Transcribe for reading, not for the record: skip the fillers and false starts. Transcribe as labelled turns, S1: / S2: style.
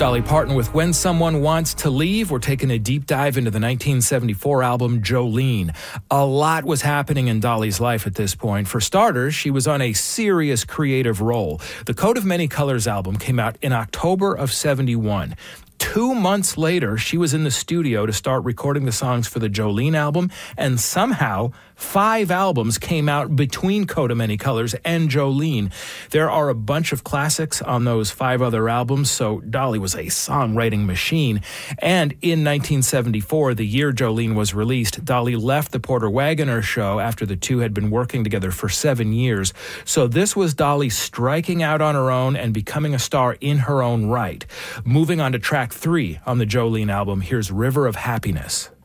S1: Dolly Parton with When Someone Wants to Leave. We're taking a deep dive into the 1974 album Jolene. A lot was happening in Dolly's life at this point. For starters, she was on a serious creative roll. The Coat of Many Colors album came out in October of 71. 2 months later, she was in the studio to start recording the songs for the Jolene album, and somehow 5 albums came out between Coat of Many Colors and Jolene. There are a bunch of classics on those 5 other albums, so Dolly was a songwriting machine. And in 1974, the year Jolene was released, Dolly left the Porter Wagoner Show after the two had been working together for 7 years. So this was Dolly striking out on her own and becoming a star in her own right. Moving on to track 3 on the Jolene album, here's River of Happiness.